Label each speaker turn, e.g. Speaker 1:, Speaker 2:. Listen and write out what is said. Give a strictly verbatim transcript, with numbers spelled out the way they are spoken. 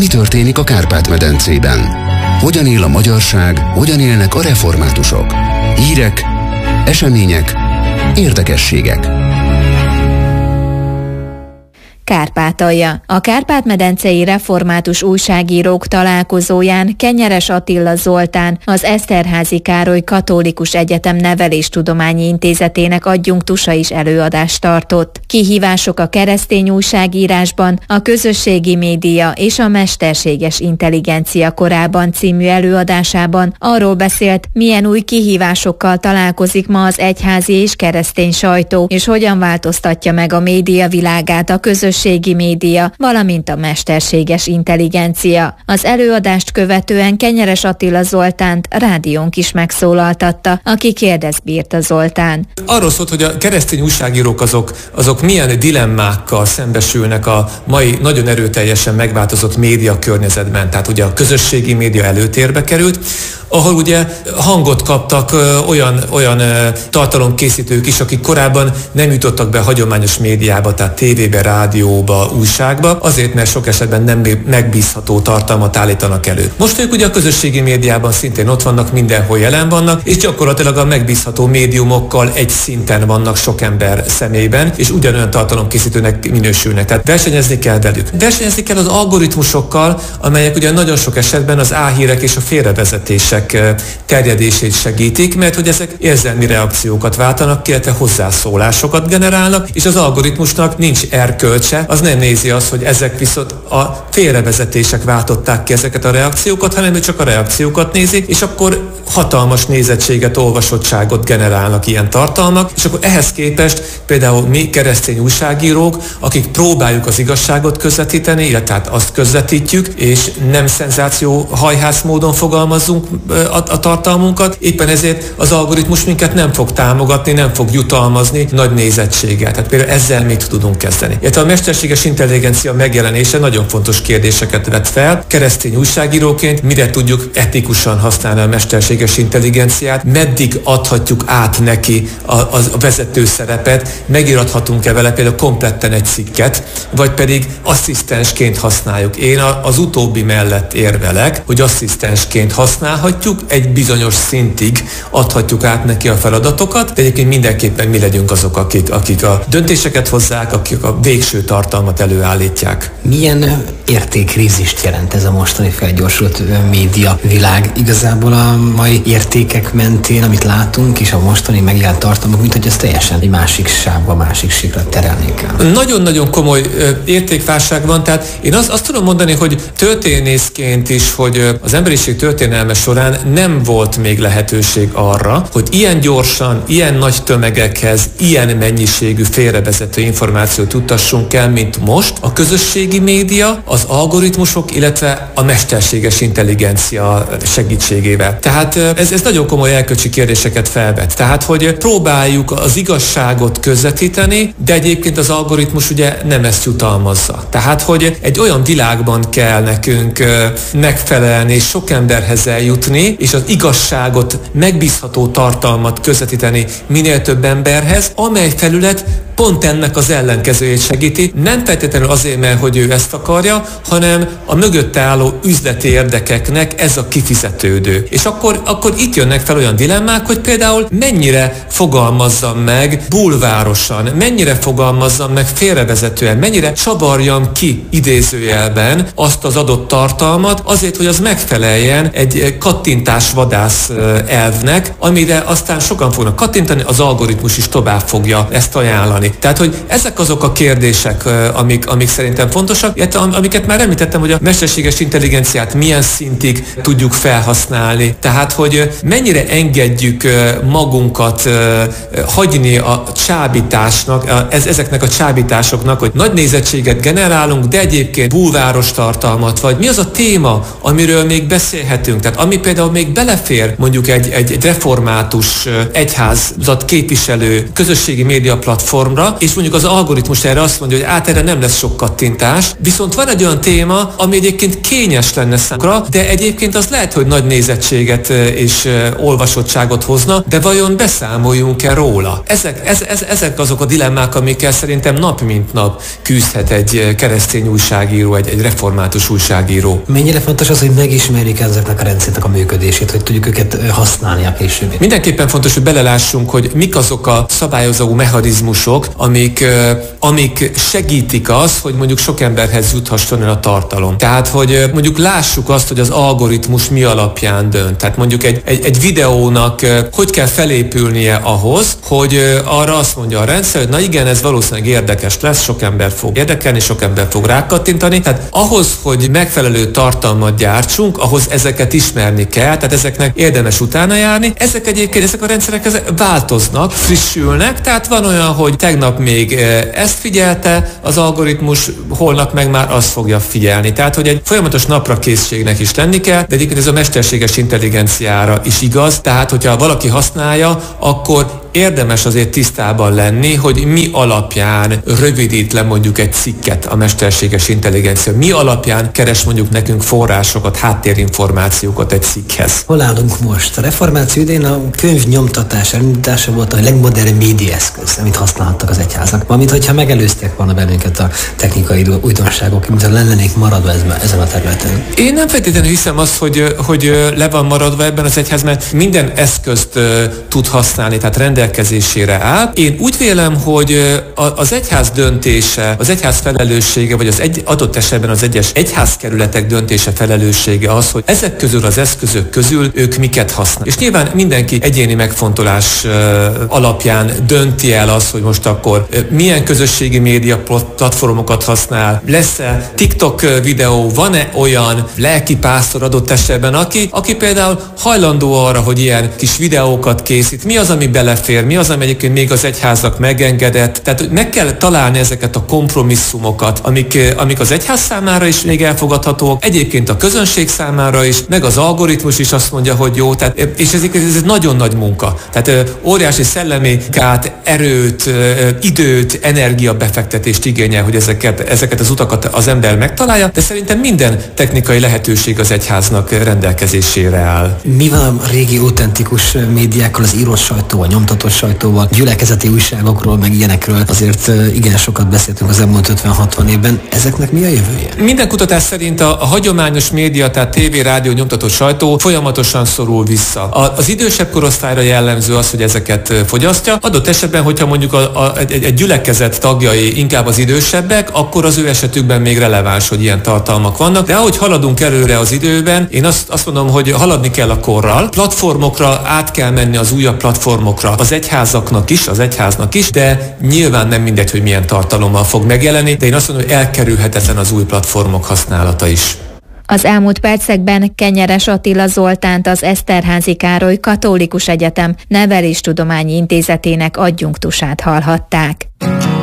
Speaker 1: Mi történik a Kárpát-medencében? Hogyan él a magyarság, hogyan élnek a reformátusok? Hírek, események, érdekességek.
Speaker 2: Kárpátalja. A Kárpát-medencei református újságírók találkozóján Kenyeres Attila Zoltán, az Eszterházy Károly Katolikus Egyetem Neveléstudományi Intézetének adjunktusa is előadást tartott. Kihívások a keresztény újságírásban, a közösségi média és a mesterséges intelligencia korában című előadásában arról beszélt, milyen új kihívásokkal találkozik ma az egyházi és keresztény sajtó, és hogyan változtatja meg a média világát a közösségi média, valamint a mesterséges intelligencia. Az előadást követően Kenyeres Attila Zoltánt rádiónk is megszólaltatta, aki kérdez bírta Zoltán.
Speaker 3: Arról szólt, hogy a keresztény újságírók azok, azok milyen dilemmákkal szembesülnek a mai nagyon erőteljesen megváltozott média környezetben. Tehát ugye a közösségi média előtérbe került, ahol ugye hangot kaptak ö, olyan, olyan ö, tartalomkészítők is, akik korábban nem jutottak be hagyományos médiába, tehát tévébe, rádióba, újságba, azért, mert sok esetben nem megbízható tartalmat állítanak elő. Most ők ugye a közösségi médiában szintén ott vannak, mindenhol jelen vannak, és gyakorlatilag a megbízható médiumokkal egy szinten vannak sok ember szemében, és ugyanolyan tartalomkészítőnek minősülnek. Tehát versenyezni kell velük. Versenyezni kell az algoritmusokkal, amelyek ugye nagyon sok esetben az álhírek és a félrevezetések terjedését segítik, mert hogy ezek érzelmi reakciókat váltanak, illetve hozzászólásokat generálnak, és az algoritmusnak nincs erkölcse, az nem nézi azt, hogy ezek viszont a félrevezetések váltották ki ezeket a reakciókat, hanem ő csak a reakciókat nézi, és akkor hatalmas nézettséget, olvasottságot generálnak ilyen tartalmak, és akkor ehhez képest például mi keresztény újságírók, akik próbáljuk az igazságot közvetíteni, illetve hát azt közvetítjük, és nem szenzációhajhász módon fogalmazzunk a, a tartalmunkat, éppen ezért az algoritmus minket nem fog támogatni, nem fog jutalmazni nagy nézettséggel. Tehát például ezzel mit tudunk kezdeni. Illetve a mesterséges intelligencia megjelenése nagyon fontos kérdéseket vet fel. Keresztény újságíróként mire tudjuk etikusan használni a mesterséges intelligenciát, meddig adhatjuk át neki a, a vezető szerepet, megírathatunk-e vele például kompletten egy cikket, vagy pedig asszisztensként használjuk. Én az utóbbi mellett érvelek, hogy asszisztensként használhatjuk, egy bizonyos szintig adhatjuk át neki a feladatokat, de egyébként mindenképpen mi legyünk azok, akik, akik a döntéseket hozzák, akik a végső tartalmat előállítják.
Speaker 4: Milyen értékkrízist jelent ez a mostani felgyorsult média világ? Igazából a mai értékek mentén, amit látunk, és a mostani megjelent tartalmak, mint hogy ez teljesen egy másik sávba, másik síkra terelnék el.
Speaker 3: Nagyon-nagyon komoly értékválság van, tehát én azt, azt tudom mondani, hogy történészként is, hogy az emberiség történelme során nem volt még lehetőség arra, hogy ilyen gyorsan, ilyen nagy tömegekhez, ilyen mennyiségű félrevezető információt juttassunk el, mint most. A közösségi média, az algoritmusok, illetve a mesterséges intelligencia segítségével. Tehát ez, ez nagyon komoly elkölcsi kérdéseket felvet. Tehát, hogy próbáljuk az igazságot közvetíteni, de egyébként az algoritmus ugye nem ezt jutalmazza. Tehát, hogy egy olyan világban kell nekünk megfelelni, és sok emberhez eljutni, és az igazságot, megbízható tartalmat közvetíteni minél több emberhez, amely felület pont ennek az ellenkezőjét segíti, nem feltétlenül azért, mert hogy ő ezt akarja, hanem a mögötte álló üzleti érdekeknek ez a kifizetődő. És akkor, akkor itt jönnek fel olyan dilemmák, hogy például mennyire fogalmazzam meg bulvárosan, mennyire fogalmazzam meg félrevezetően, mennyire csavarjam ki idézőjelben azt az adott tartalmat, azért, hogy az megfeleljen egy kattintásvadász elvnek, amire aztán sokan fognak kattintani, az algoritmus is tovább fogja ezt ajánlani. Tehát, hogy ezek azok a kérdések, amik, amik szerintem fontosak, illetve amiket már említettem, hogy a mesterséges intelligenciát milyen szintig tudjuk felhasználni. Tehát, hogy mennyire engedjük magunkat hagyni a csábításnak, ezeknek a csábításoknak, hogy nagy nézettséget generálunk, de egyébként bulváros tartalmat, vagy mi az a téma, amiről még beszélhetünk. Tehát ami például még belefér mondjuk egy, egy, egy református egyházat képviselő közösségi média platformra, tartalomra, és mondjuk az algoritmus erre azt mondja, hogy át erre nem lesz sok kattintás, viszont van egy olyan téma, ami egyébként kényes lenne számukra, de egyébként az lehet, hogy nagy nézettséget és olvasottságot hozna, de vajon beszámoljunk-e róla? Ezek, ez, ez, ezek azok a dilemmák, amikkel szerintem nap mint nap küzdhet egy keresztény újságíró, egy, egy református újságíró.
Speaker 4: Mennyire fontos az, hogy megismerjük ezeknek a rendszernek a működését, hogy tudjuk őket használni a később?
Speaker 3: Mindenképpen fontos, hogy belelássunk, hogy mik azok a szabályozó mechanizmusok, amik, amik segítik azt, hogy mondjuk sok emberhez juthasson el a tartalom. Tehát, hogy mondjuk lássuk azt, hogy az algoritmus mi alapján dönt. Tehát mondjuk egy, egy, egy videónak hogy kell felépülnie ahhoz, hogy arra azt mondja a rendszer, hogy na igen, ez valószínűleg érdekes lesz, sok ember fog érdekelni, sok ember fog rákattintani. Tehát ahhoz, hogy megfelelő tartalmat gyártsunk, ahhoz ezeket ismerni kell, tehát ezeknek érdemes utána járni. Ezek egyébként, ezek a rendszerek ezek változnak, frissülnek, tehát van olyan, hogy tegnap még ezt figyelte az algoritmus, holnap meg már azt fogja figyelni. Tehát, hogy egy folyamatos napra készségnek is lenni kell, de egyébként ez a mesterséges intelligenciára is igaz, tehát hogyha valaki használja, akkor érdemes azért tisztában lenni, hogy mi alapján rövidít le mondjuk egy cikket a mesterséges intelligencia. Mi alapján keres mondjuk nekünk forrásokat, háttérinformációkat egy cikkhez.
Speaker 4: Hol állunk most? A reformáció idején a könyv nyomtatás elindítása volt a legmodernebb médiaeszköz, amit használhattak az egyházak. Valamint, hogyha megelőzték volna bennünket a technikai újdonságok, mint lennék maradva ezen a területen.
Speaker 3: Én nem feltétlenül hiszem azt, hogy, hogy le van maradva ebben az egyház, mert minden eszközt tud használni, tehát rendelkezésére áll. Én úgy vélem, hogy az egyház döntése, az egyház felelőssége, vagy az egy, adott esetben az egyes egyházkerületek döntése felelőssége az, hogy ezek közül az eszközök közül ők miket használnak. És nyilván mindenki egyéni megfontolás alapján dönti el azt, hogy most akkor milyen közösségi média platformokat használ, lesz-e TikTok videó, van-e olyan lelkipásztor adott esetben, aki, aki például hajlandó arra, hogy ilyen kis videókat készít, mi az, ami belefér, mi az, ami egyébként még az egyháznak megengedett. Tehát meg kell találni ezeket a kompromisszumokat, amik, amik az egyház számára is még elfogadhatóak, egyébként a közönség számára is, meg az algoritmus is azt mondja, hogy jó, tehát, és ez, ez egy nagyon nagy munka. Tehát óriási szellemikát, erőt, időt, energiabefektetést igényel, hogy ezeket, ezeket az utakat az ember megtalálja, de szerintem minden technikai lehetőség az egyháznak rendelkezésére áll.
Speaker 4: Mi van a régi autentikus médiákkal, az írott sajtóval, nyomtatott sajtóval, gyülekezeti újságokról, meg ilyenekről? Azért igen sokat beszéltünk az elmúlt ötven-hatvan évben. Ezeknek mi a jövője?
Speaker 3: Minden kutatás szerint a, a hagyományos média, tehát tévé, rádió, nyomtatott sajtó folyamatosan szorul vissza. A, az idősebb korosztályra jellemző az, hogy ezeket fogyasztja. Adott esetben, hogyha mondjuk a, a, egy, egy gyülekezet tagjai inkább az idősebbek, akkor az ő esetükben még releváns, hogy ilyen tartalmak vannak. De ahogy haladunk előre az időben, én azt, azt mondom, hogy haladni kell a korral. Platformokra át kell menni, az újabb platformokra, az egyházaknak is, az egyháznak is, de nyilván nem mindegy, hogy milyen tartalommal fog megjelenni, de én azt mondom, hogy elkerülhetetlen az új platformok használata is.
Speaker 2: Az elmúlt percekben Kenyeres Attila Zoltánt, az Eszterházy Károly Katolikus Egyetem Neveléstudományi Intézetének adjunktusát hallhatták.